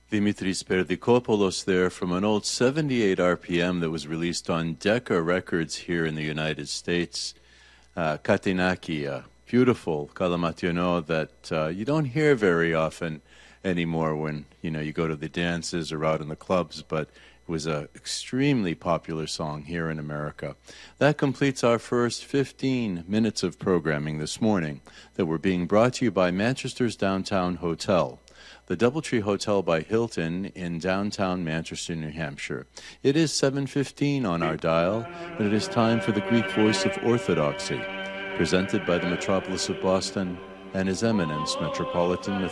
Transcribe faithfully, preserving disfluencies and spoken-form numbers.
Dimitris Perdikopoulos there from an old seventy-eight R P M that was released on Decca Records here in the United States. Uh, Katinaki, a beautiful Kalamationo that uh, you don't hear very often anymore when, you know, you go to the dances or out in the clubs, but it was an extremely popular song here in America. That completes our first fifteen minutes of programming this morning that were being brought to you by Manchester's Downtown Hotel, the Doubletree Hotel by Hilton in downtown Manchester, New Hampshire. It is seven fifteen on our dial, and it is time for the Greek Voice of Orthodoxy, presented by the Metropolis of Boston and His Eminence Metropolitan Myth